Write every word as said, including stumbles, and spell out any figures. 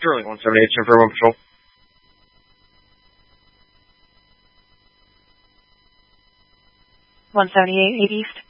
Sterling, one seventy-eight, ten for one patrol. one seventy-eight, eight East.